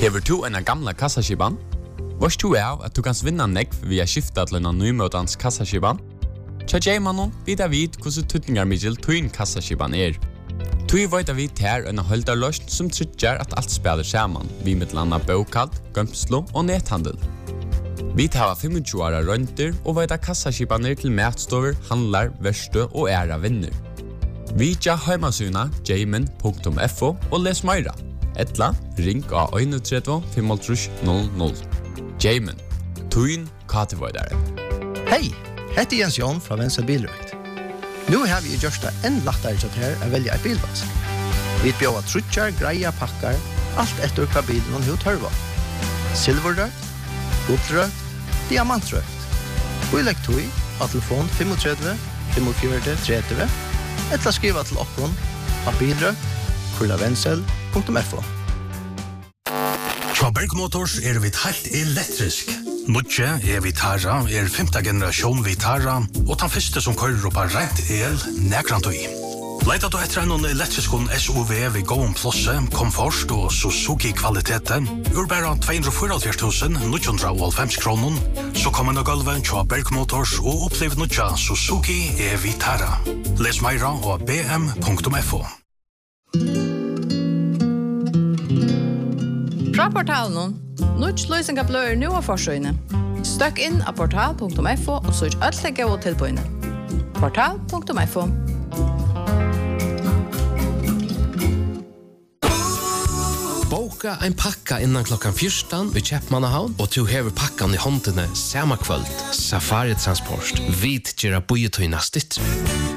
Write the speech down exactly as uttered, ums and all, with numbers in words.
Hever du en gamla kassaskiban? Vars du er at du kan vinna nekv via skifta til en nymøtans kassaskiban? Tja J-mannen vidar vid hvordan tutningar middel tuin kassaskiban er. Tui veit vi ter en holdarløsn som tryggjar at alt spelar saman, vi med landa bokald, gømslo og nethandel. Vi tar tjue-fem åra rønter og veit kassaskibaner til matstover, handlar, verste og æra vinner. Vi tja heimasuna jamin punktum f o og les meira. Etla, ring av tre ett fem null null. Jamin, tuin katevoidare. Hei, heter Jens Jon fra Venstre Bilrøkt. Nu har vi gjort det enn lettere til her å velge et bilvask. Vi bjør trutjar, greia, pakkar, alt etter hva bilen og tørva. Silverrøkt, guldrøkt, diamantrøkt. Og i legg tog av telefon tre fem, fem fire, tre tre, eller skriva til okkon av bilrøkt, kurlavensel punktum f o. Fra Berg Motors er vi helt elektrisk. Nutje er Vitara, er femta generasjon Vitara, og den første som kører opp av rent el, nekrant og i. Leita du etter en elektrisk S U V ved gåen plosse, komfort og Suzuki-kvaliteten, ur bare to hundre fire tusen ni hundre halvfems kroner, så kommer nå gulvet til Berg Motors og opplev nutja Suzuki er Vitara. Les meira og b m punktum f o. Fra portalen, Nuts løsninga blør nu av forsøyne. Støkk inn av portal punktum f o og søk alt det gode tilbøyene. portal punktum f o. Boka en pakka innan klokkan fjørstan ved Kjeppmannahavn, og du hever pakkan i håndene samme kvöld. Safari Transport. Vit gjerra bøyetøyna stitt.